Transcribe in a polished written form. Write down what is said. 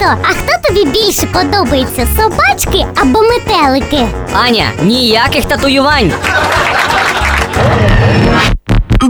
Тато, а хто тобі більше подобається, собачки або метелики? Аня, ніяких татуювань.